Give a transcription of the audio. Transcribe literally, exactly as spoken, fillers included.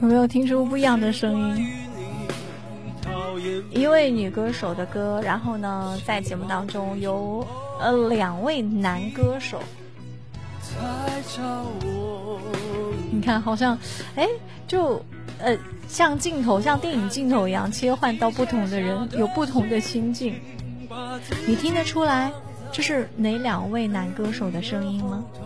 有没有听出不一样的声音？一位女歌手的歌，然后呢，在节目当中有呃两位男歌手。你看，好像哎，就呃像镜头，像电影镜头一样切换到不同的人，有不同的心境。你听得出来这是哪两位男歌手的声音吗？